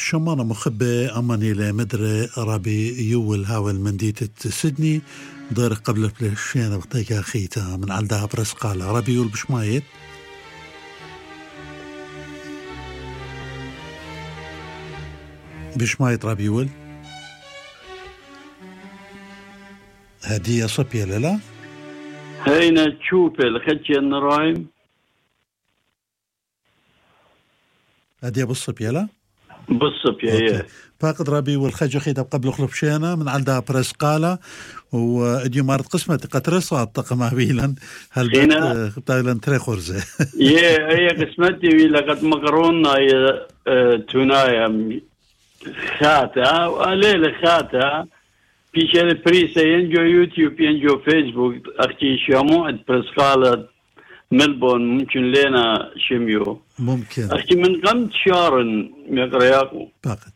شمانة مخبة أماني لمدري رابي يول هاول منديتة سيدني دار قبل فلشينا بطيقة خيتا من عندها برسقالة رابي يول بشمايت بشمايت رابي يول هدية صبية للا هينا تشوفي لخدش النرايم هدية بالصبية لا بالصبية ايه فاقد ربي والخجو خيدا قبل خلف شينا من عندها برسقالة واديو مارت قسمة قطرصات طقم هبيلا هل بيت تايلان تري خرزة هي قسمتي لقد مقرونا تونايا خاتا وليلة خاتا في شيء بريسة ينجو يوتيوب ينجو فيسبوك أختي شامو برسقالة ملبون ممكن لنا شميو ممكن أختي من قمت شارن مقرياكو فاقد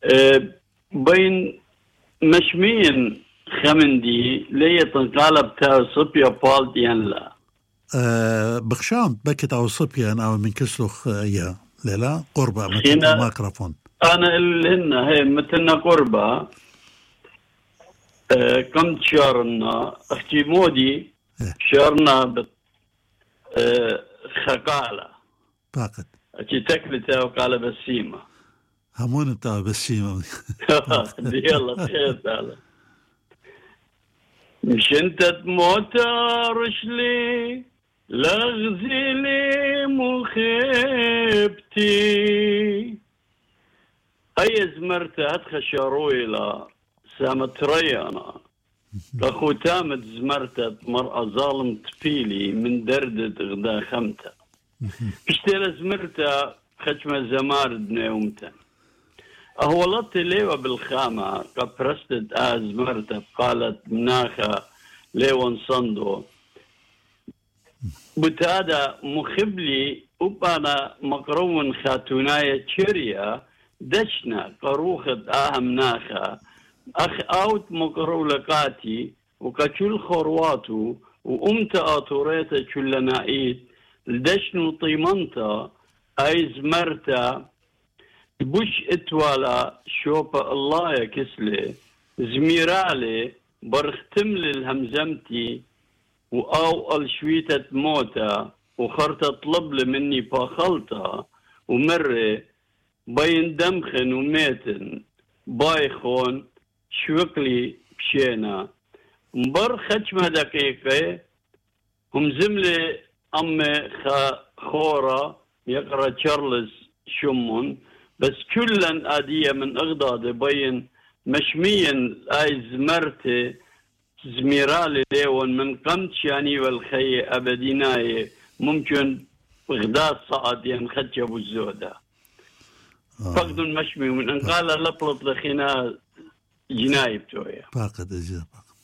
بين مشمين خمندي ليه تنقالب تا صبيا بالديان لا بخشام بكت أو صبيان أو من كسلخ يا لا قربة مثل الميكروفون أنا اللي هي مثلنا قربة كم شارنا أختي مودي شارنا خقالة فاقد أختي تكلتها وقال بسيمة همون انت بسيمة يلا خير تعالى مش انت تموت رشلي لغزلي مخيبتي هيا زمرت هتخشروي لا سامت ريانا كخو تامت زمرت مرأة ظالم تفيلي من دردة غدا خمتة اشترى زمرت خشمة زمار بنيومتن أهولت ليوة بالخامة كبرستت أزمرت قالت مناخة ليوان صندو بتادا مخبلي وبانا مقرون خاتوناية تشريا دشنا قروخت مناخة أخ أوت مقرولقاتي وكتشل خورواتو وأمت آتوريتا كلنائيت لدشنو طيمنتا أي زمرتا بوش اتوالا شوبا الله يا كسلي زميرالي برختمل الهمزمتي وأو الشويتة موتا وخرطة طلب مني باخلطة ومرة بين دمخن وميتن بايخون شوكلي بشينا مبر خشمة دقيقة هم زملي أمي خورة يقرأ تشارلز شمون بس كلا آدية من أغضاد بين مشميا آي زمرتي زميرالي ليون من قمت شاني والخي أبديناي ممكن غداد صعد ينخدش أبو الزودة فقد المشمي من أن قال لبلط لخينا جناي بتويا فاقد أجاب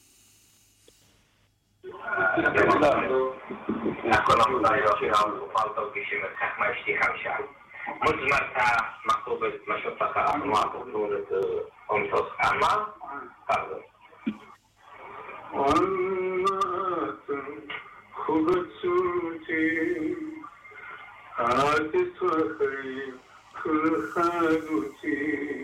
مزمرتها مكتوبة مشطة أنواع كتورة أمسوس أما pardon.